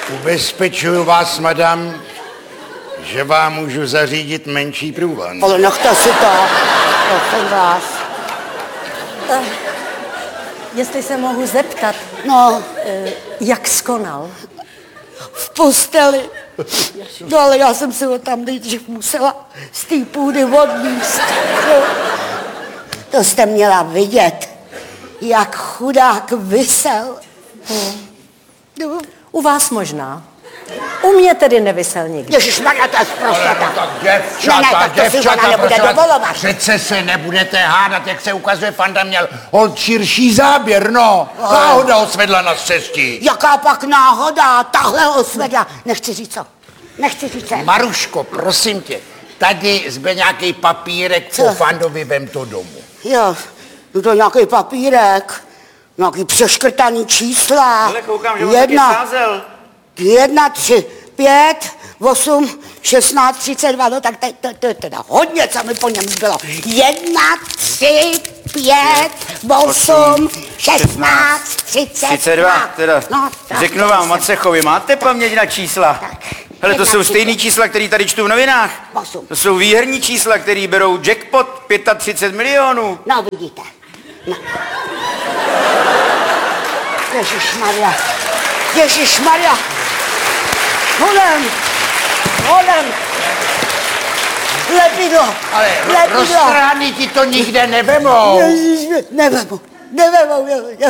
Ubezpečuju vás, madam, že vám můžu zařídit menší průvan. Ale nechte si to, prosím vás. Jestli se mohu zeptat, No, jak skonal? v posteli. No ale já jsem si ho tam nejdřív musela z té půdy odníst. No, to jste měla vidět, jak chudák visel. No. U vás možná. U mě tedy nevysel nikdy. Ježišmarja, to je zprostata. Tak děvčata, Ne, tak to si ona nebude prosím vás, dovolovat. Přece se nebudete hádat, jak se ukazuje, Fanda měl holt širší záběr, no. Náhoda ho svedla na cestí. Jaká pak náhoda, tahle osvedla. Nechci říct co. Nechci říct co. Maruško, prosím tě, tady zbyl nějaký papírek, Co? po Fandovi vem to domů. Jo, to je nějaký papírek, nějaký přeškrtaný čísla. Ale koukám, že on taky sázel. 1, 3, 5, 8, 16, 32, no tak to je teda hodně, co mi po něm bylo. 1, 3, 5, 8, 16, 32. Teda. No, tak Řeknu to vám, jsem- Macechovi, máte paměť na čísla? Tak. Hele, to 1, jsou 3, stejný čísla, který tady čtu v novinách. 8. To jsou výherní čísla, který berou jackpot 35 milionů. No, vidíte. No. Ježišmarja. Ježišmarja. Holem. Lepidlo. Ale roztrhány ti to nikde nevemou. Ježiš, nevemou.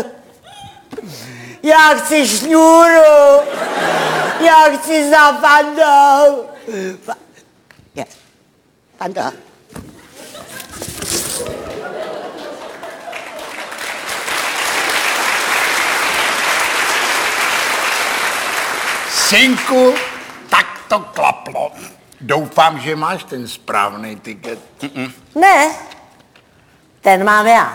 Já chci šňůru. Já chci za Fandou. Fanda. Synku, tak to klaplo. Doufám, že máš ten správný tiket. Ne, ten mám já.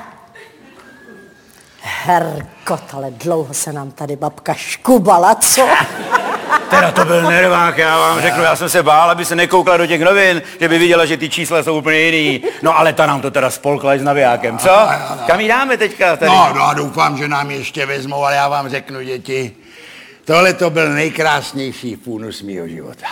Herkot, ale dlouho se nám tady babka škubala, co? Teda to byl nervák, já vám řeknu, já jsem se bál, aby se nekoukla do těch novin, že by viděla, že ty čísla jsou úplně jiný. No ale ta nám to teda spolkla s navijákem, co? Kam jí dáme teďka tady? No, a doufám, že nám ještě vezmou, ale já vám řeknu, děti, tohle to byl nejkrásnější fůnus mýho života.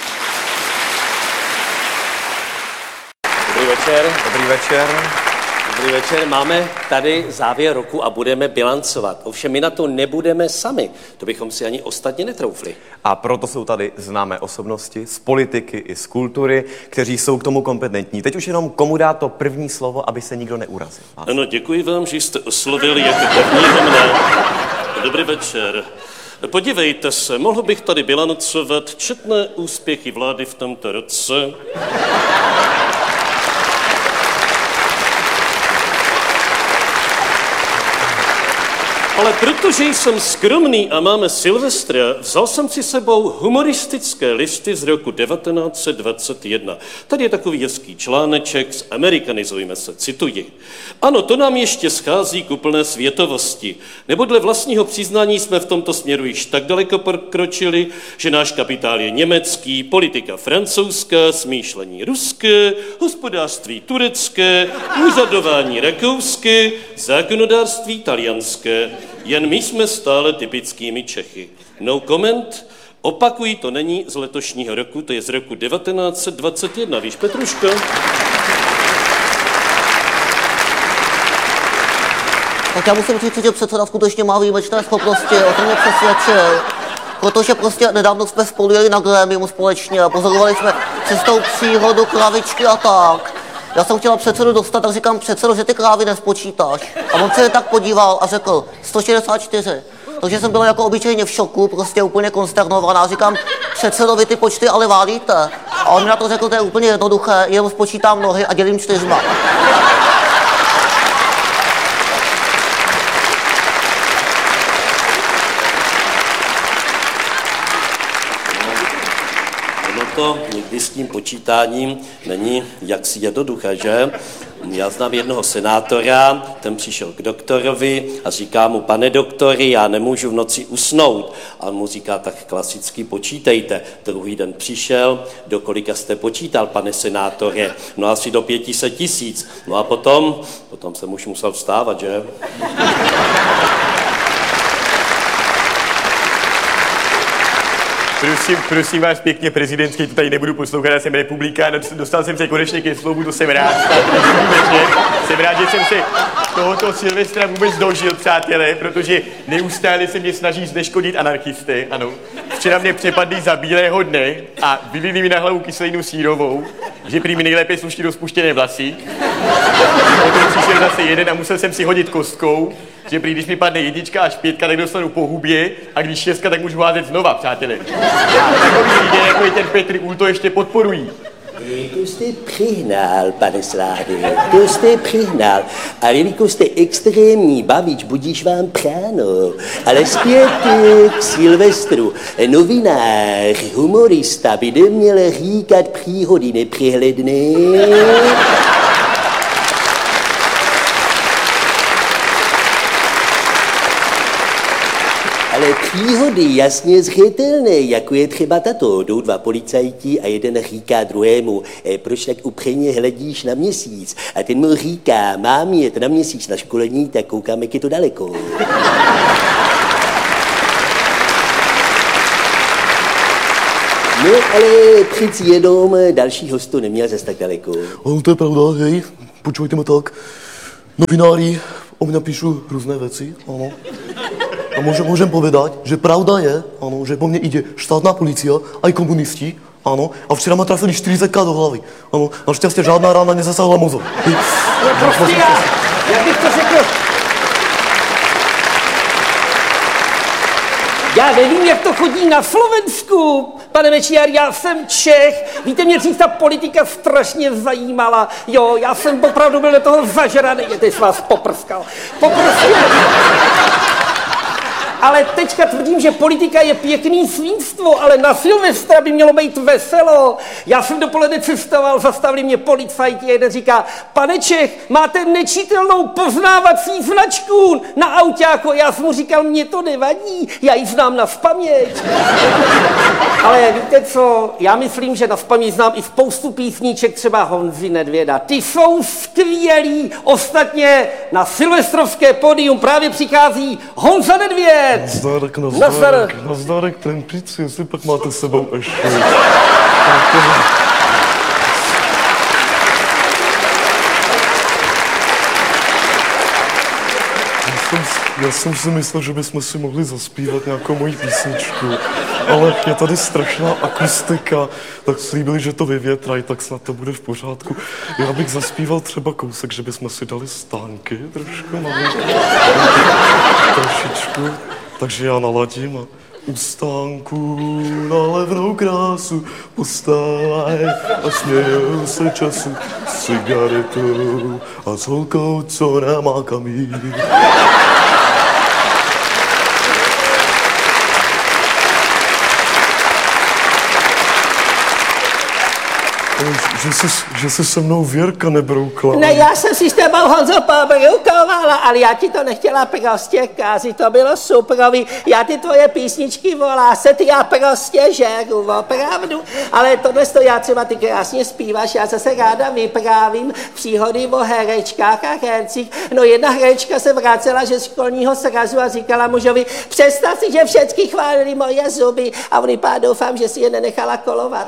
Dobrý večer. Dobrý večer. Dobrý večer. Máme tady závěr roku a budeme bilancovat. Ovšem my na to nebudeme sami. To bychom si ani ostatně netroufli. A proto jsou tady známé osobnosti z politiky i z kultury, kteří jsou k tomu kompetentní. Teď už jenom komu dá to první slovo, aby se nikdo neurazil. Ano, děkuji vám, že jste oslovili jako prvního mne. Dobrý večer. Podívejte se, mohl bych tady bilancovat četné úspěchy vlády v tomto roce. Ale protože jsem skromný a máme Silvestra, vzal jsem si sebou humoristické listy z roku 1921. Tady je takový hezký článeček, zamerikanizujme se, cituji. Ano, to nám ještě schází k úplné světovosti. Nebo dle vlastního přiznání jsme v tomto směru již tak daleko pokročili, že náš kapitál je německý, politika francouzská, smýšlení ruské, hospodářství turecké, úřadování rakouské, zákonodárství talianské. Jen my jsme stále typickými Čechy. No comment, opakují, to není z letošního roku, to je z roku 1921. Víš, Petruško? Tak já musím říct, že předseda skutečně má výjimečné schopnosti, o tom mě přesvědčil. Protože prostě nedávno jsme spolu jeli na grémium společně a pozorovali jsme cestou přírodu, kravičky a tak. Já jsem chtěla předsedu dostat, tak říkám, předsedo, že ty krávy nespočítáš. A on se je tak podíval a řekl 164. Takže jsem byla jako obyčejně v šoku, prostě úplně konsternovaná. Říkám, předsedo, vy ty počty ale válíte. A on mi na to řekl, to je úplně jednoduché, jenom spočítám nohy a dělím 4. To někdy s tím počítáním není jaksi jednoduché, že? Já znám jednoho senátora, ten přišel k doktorovi a říká mu, pane doktori, já nemůžu v noci usnout. A on mu říká, tak klasicky počítejte. Druhý den přišel, do kolika jste počítal, pane senátore? No asi do 500 000. No a potom jsem už musel vstávat, že? Prosím vás pěkně, prezidentský, to tady nebudu poslouchat, já jsem republikán, dostal jsem se konečně ke slovu, to jsem rád. Jsem rád, že jsem se tohoto Silvestra vůbec dožil, přátelé, protože neustále se mě snaží zneškodit anarchisté, ano. Včera mě přepadli za bílého dne a vylili mi na hlavu kyselinu sírovou, že prý mi nejlépe sluší rozpuštěné vlasy. Potom přišel zase jeden a musel jsem si hodit kostkou, že prý, když mi padne 1 až 5, tak dostanu po hubě a když 6, tak můžu házet znova, přátelé. Takový lidé, jako je ten Petr Úl, to ještě podporují. To jste přihnal, pane Slády, to jste přihnal. Ale jelikož jste extrémní bavič, budíš vám práno. Ale zpět k Silvestru. Novinář, humorista by neměl říkat příhody nepřehledné. Ale příhody jasně zřetelné, jako je třeba tato. Jdou 2 policajti a jeden říká druhému, proč tak upřejmě hledíš na měsíc? A ten mu říká, mám jet na měsíc na školení, tak koukám, jak je to daleko. No, ale přeci jenom další host to neměl zase tak daleko. Ano, to je pravda, hej, počujte mi tak. Novinári o mňa píšu různé věci, ano. A môžem povedať, že pravda je, ano, že po mne ide štátna polícia, aj komunisti, ano, a včera ma trafili 40 do hlavy. Ano, našťastie žádná rána nezasahla mozog. No prostě já bych to řekl. Já nevím, jak to chodí na Slovensku, pane Mečiar, já jsem Čech. Víte, mě dřív ta politika strašně zajímala. Jo, já jsem opravdu byl do toho zažraný. Teď jsem vás poprskal. Ale teďka tvrdím, že politika je pěkný svinstvo, ale na Silvestra by mělo být veselo. Já jsem dopoledne cestoval, zastavili mě policajti a jeden říká, pane Čech, máte nečitelnou poznávací značku na autáku. Já jsem mu říkal, mě to nevadí, já ji znám nazpaměť. Ale víte co, já myslím, že nazpaměť znám i spoustu písníček, třeba Honzy Nedvěda. Ty jsou skvělí. Ostatně na silvestrovské pódium právě přichází Honza Nedvěd. Nazdárek, ten píc, jestli pak máte s sebou ještě. Já jsem si myslel, že bychom si mohli zaspívat nějakou moji písničku, ale je tady strašná akustika, tak slíbili, že to vyvětrají, tak snad to bude v pořádku. Já bych zaspíval třeba kousek, že bychom si dali stánky trošku, trošičku. Takže já naladím a u stánku na levnou krásu postávaj a smějou se času s cigaretou a s holkou, co nemá kam jít. Že se se mnou Věrka nebroukla. Ne, já jsem si s tebou, Honzo, pobroukovala, ale já ti to nechtěla prostě kázit, to bylo suprový. Já ty tvoje písničky volá se, ty já prostě žeru, opravdu. Ale tohle to já třeba ty krásně zpíváš, já zase ráda vyprávím příhody o herečkách a hercích. No jedna herečka se vracela ze školního srazu a říkala mužovi, představ si, že všechny chválili moje zuby a on vypadá, doufám, že si je nenechala kolovat.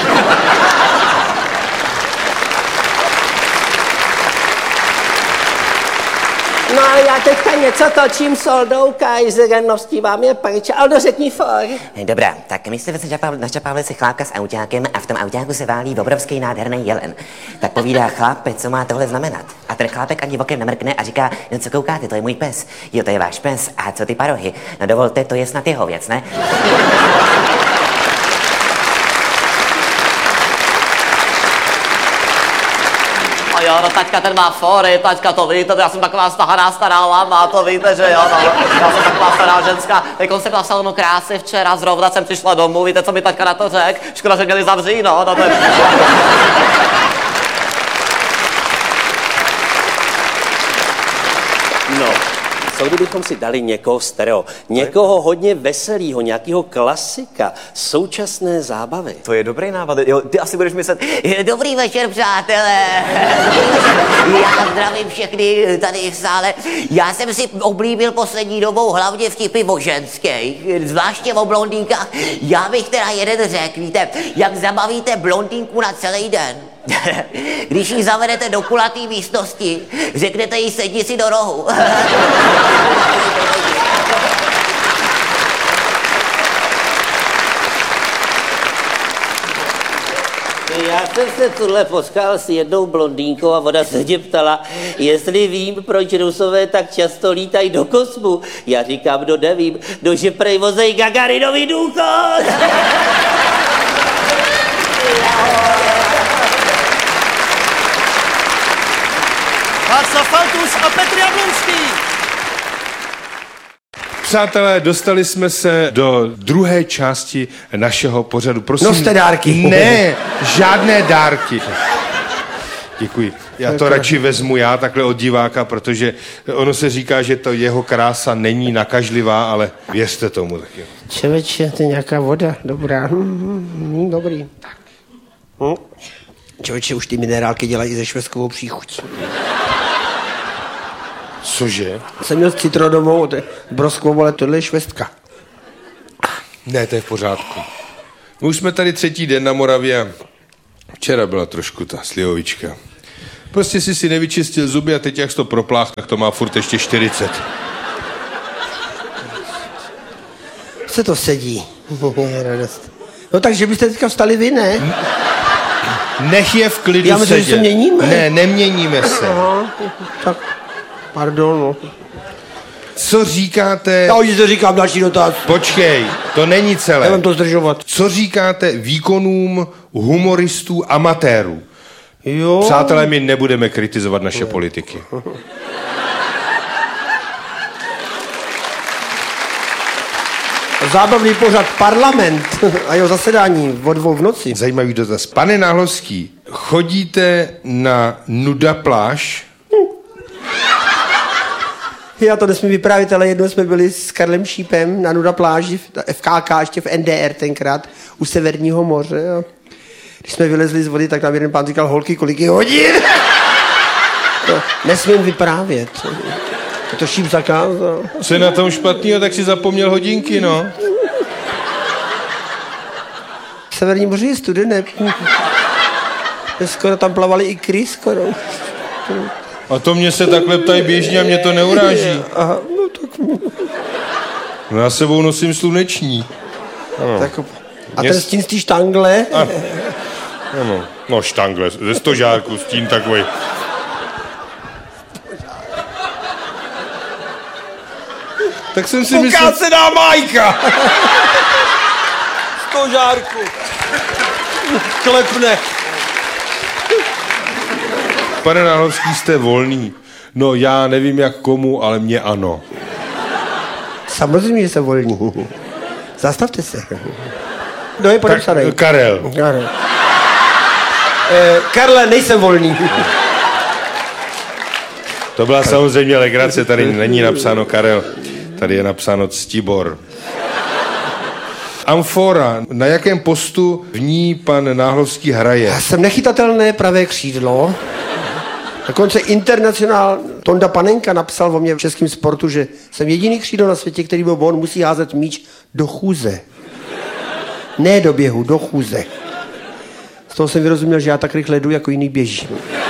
No ale já teďka něco točím s Oldou Kaiserem, no vám je pryč. Aldo, řekni for. Dobrá, tak myslíte, že načapávali si chlápka s autákem a v tom autáku se válí obrovský nádherný jelen. Tak povídá chlápec, co má tohle znamenat. A ten chlápek ani okem nemrkne a říká, no co koukáte, to je můj pes. Jo, to je váš pes. A co ty parohy? No dovolte, to je snad jeho věc, ne? A jo, no taťka ten má fory, taťka to víte, já jsem taková stahaná stará lama, to víte, že jo, no. Já jsem taková stará ženská, teď jsem na salonu krásy včera, zrovna jsem přišla domů, víte, co mi taťka na to řek? Škoda, že měli zavřít, no to je... No, Co kdybychom si dali někoho stereo? Někoho hodně veselýho, nějakého klasika, současné zábavy. To je dobrý nápad. Jo, ty asi budeš myslet, dobrý večer, přátelé. Já zdravím všechny tady v sále. Já jsem si oblíbil poslední dobou hlavně vtipy o ženských, zvláště o blondýnkách. Já bych teda jeden řekl, víte, jak zabavíte blondýnku na celý den. Když ji zavedete do kulatý místnosti, řeknete jí sedni si do rohu. Já jsem se tuhle potkal s jednou blondýnkou a ona se mě ptala, jestli vím, proč Rusové tak často lítají do kosmu. Já říkám, no nevím, no že prej vozej Gagarinovi důchod. Václav Faltus a Petr Jablonský. Přátelé, dostali jsme se do druhé části našeho pořadu. Prosím. Noste dárky. Ne, žádné dárky. Děkuji. Já to radši vezmu já takhle od diváka, protože ono se říká, že to jeho krása není nakažlivá, ale věřte tomu taky. Čeveče, to je nějaká voda, dobrá. Dobrý. Tak. Čeveče, už ty minerálky dělají se švestkovou příchuť. Cože? Jsem měl citronovou, broskovou, ale tohle je švestka. Ne, to je v pořádku. My už jsme tady 3. den na Moravě a včera byla trošku ta slivovička. Prostě si nevyčistil zuby a teď jak jsi to propláchl, tak to má furt ještě 40. Se to sedí. Radost. No takže byste teďka vstali vy, ne? Nech je v klidu já myslím, sedět. že se měníme. Ne, neměníme se. Aha, tak, pardon, no. Co říkáte... Já už to říkám, další dotaz. Počkej, to není celé. Nevím to zdržovat. Co říkáte výkonům humoristů amatérů? Jo. Přátelé, my nebudeme kritizovat naše politiky. Zábavný pořad Parlament a jeho zasedání o 2 v noci. Zajímavý dotaz. Pane Náhlovský, chodíte na nuda pláž? Já to nesmím vyprávět, ale jednou jsme byli s Karlem Šípem na nuda pláži v FKK, ještě v NDR tenkrát, u Severního moře. A když jsme vylezli z vody, tak nám jeden pán říkal, holky, kolik je hodin? To nesmím vyprávět. To Šíp zakázal. Co je na tom špatného, tak si zapomněl hodinky, no. V Severním moři je studené. Skoro tam plavali i ikry, skoro. A to mě se takhle ptají běžně a mě to neuráží. Aha, no tak... No já sebou nosím sluneční. Ano. Tak, a ten stín z té štangle? Ano. No štangle, ze stožárku stín takový. Tak jsem si myslel... se dá Majka! Stožárku. Klepne. Pane Náhlovský, jste volný. No já nevím jak komu, ale mě ano. Samozřejmě, že jsem volný. Zastavte se. Kdo je podepsaný? Karel. Karle, nejsem volný. To byla samozřejmě legrace, tady není napsáno Karel, tady je napsáno Ctibor. Amfora, na jakém postu v ní pan Náhlovský hraje? Já jsem nechytatelné pravé křídlo. Dokonce internacionál Tonda Panenka napsal o mě v českém sportu, že jsem jediný křídlo na světě, který byl on, musí házet míč do chůze. Ne do běhu, do chůze. Z toho jsem vyrozuměl, že já tak rychle jdu, jako jiný běží.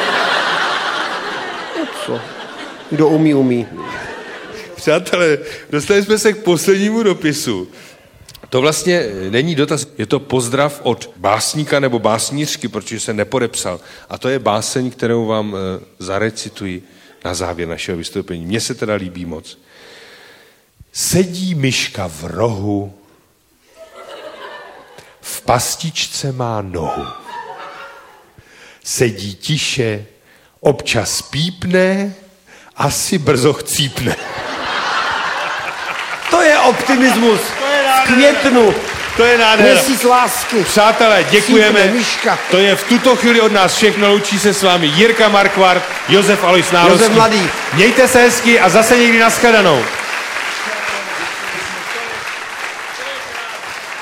Co? Kdo umí, umí. Přátelé, dostali jsme se k poslednímu dopisu. To vlastně není dotaz, je to pozdrav od básníka nebo básnířky, protože se nepodepsal. A to je báseň, kterou vám zarecituji na závěr našeho vystoupení. Mně se teda líbí moc. Sedí myška v rohu, v pastičce má nohu. Sedí tiše, občas pípne, asi brzo chcípne. To je optimismus. V květnu. To je nádhera. Měsíc lásky. Přátelé, děkujeme. Sípne myška. To je v tuto chvíli od nás všechno. Loučí se s vámi Jirka Markvart, Josef Alois Národský. Josef Mladý. Mějte se hezky a zase někdy nashledanou.